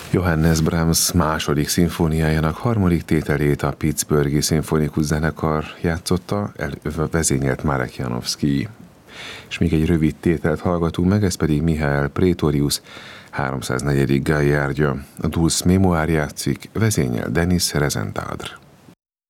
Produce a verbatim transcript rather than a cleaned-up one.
Johannes Brahms második szimfóniájának harmadik tételét a Pittsburghi Szimfonikus Zenekar játszotta, el, vezényelt Marek Janowski. És még egy rövid tételt hallgatunk meg, ez pedig Mihály Praetorius háromszáznegyedik Galliardja. A Dulce Memoir játszik, vezényel Denis Rezentadr.